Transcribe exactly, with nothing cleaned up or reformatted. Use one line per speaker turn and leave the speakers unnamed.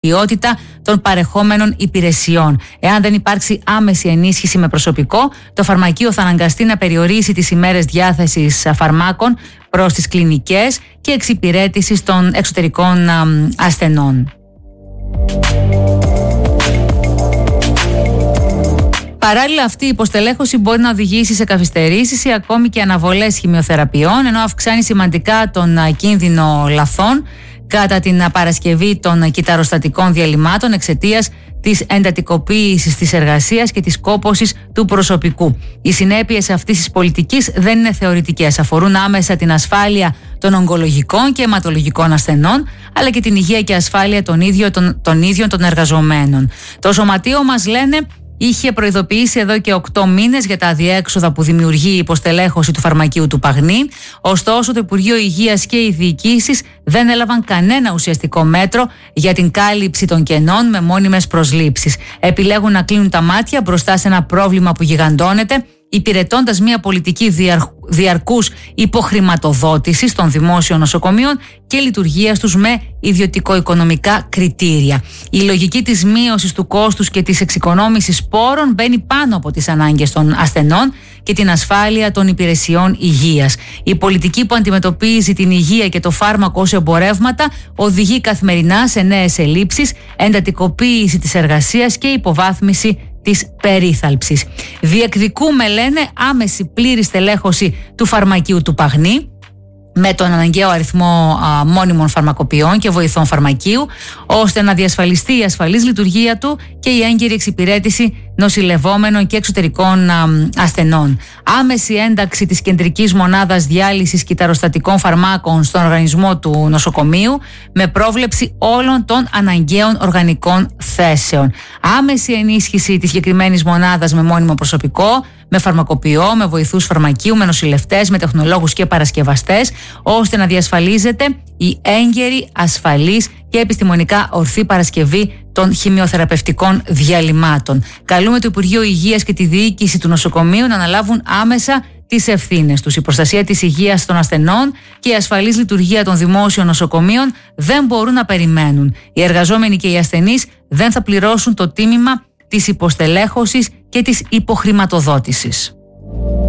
ποιότητα των παρεχόμενων υπηρεσιών. Εάν δεν υπάρξει άμεση ενίσχυση με προσωπικό, το φαρμακείο θα αναγκαστεί να περιορίσει τις ημέρες διάθεσης φαρμάκων προς τις κλινικές και εξυπηρέτησης των εξωτερικών ασθενών. Παράλληλα, αυτή η υποστελέχωση μπορεί να οδηγήσει σε καθυστερήσεις ή ακόμη και αναβολές χημειοθεραπείων, ενώ αυξάνει σημαντικά τον κίνδυνο λαθών κατά την παρασκευή των κυταροστατικών διαλυμάτων εξαιτίας της εντατικοποίησης της εργασίας και της κόπωσης του προσωπικού. Οι συνέπειες αυτής της πολιτικής δεν είναι θεωρητικές. Αφορούν άμεσα την ασφάλεια των ογκολογικών και αιματολογικών ασθενών, αλλά και την υγεία και ασφάλεια των ίδιων των, των, ίδιων των εργαζομένων. Το Σωματείο, μας λένε, είχε προειδοποιήσει εδώ και οκτώ μήνες για τα αδιέξοδα που δημιουργεί η υποστελέχωση του φαρμακείου του Παγνή. Ωστόσο, το Υπουργείο Υγείας και οι διοικήσεις δεν έλαβαν κανένα ουσιαστικό μέτρο για την κάλυψη των κενών με μόνιμες προσλήψεις. Επιλέγουν να κλείνουν τα μάτια μπροστά σε ένα πρόβλημα που γιγαντώνεται, υπηρετώντας μια πολιτική διαρκ, διαρκούς υποχρηματοδότησης των δημόσιων νοσοκομείων και λειτουργίας τους με ιδιωτικο-οικονομικά κριτήρια. Η λογική της μείωσης του κόστους και της εξοικονόμησης πόρων μπαίνει πάνω από τις ανάγκες των ασθενών και την ασφάλεια των υπηρεσιών υγείας. Η πολιτική που αντιμετωπίζει την υγεία και το φάρμακο ως εμπορεύματα οδηγεί καθημερινά σε νέες ελλείψεις, εντατικοποίηση της εργασίας και υποβάθμιση της περίθαλψης. Διεκδικούμε, λένε, άμεση πλήρη στελέχωση του φαρμακείου του Παγνή με τον αναγκαίο αριθμό α, μόνιμων φαρμακοποιών και βοηθών φαρμακείου, ώστε να διασφαλιστεί η ασφαλής λειτουργία του και η έγκαιρη εξυπηρέτηση νοσηλευόμενων και εξωτερικών α, ασθενών. Άμεση ένταξη της κεντρικής μονάδας διάλυσης κυταροστατικών φαρμάκων στον οργανισμό του νοσοκομείου με πρόβλεψη όλων των αναγκαίων οργανικών θέσεων. Άμεση ενίσχυση της συγκεκριμένης μονάδας με μόνιμο προσωπικό, με φαρμακοποιό, με βοηθούς φαρμακείου, με νοσηλευτές, με τεχνολόγους και παρασκευαστές, ώστε να διασφαλίζεται η έγκαιρη, ασφαλής και επιστημονικά ορθή παρασκευή των χημειοθεραπευτικών διαλυμάτων. Καλούμε το Υπουργείο Υγείας και τη διοίκηση του νοσοκομείου να αναλάβουν άμεσα τις ευθύνες τους. Η προστασία της υγείας των ασθενών και η ασφαλής λειτουργία των δημόσιων νοσοκομείων δεν μπορούν να περιμένουν. Οι εργαζόμενοι και οι ασθενείς δεν θα πληρώσουν το τίμημα της υποστελέχωσης και της υποχρηματοδότησης.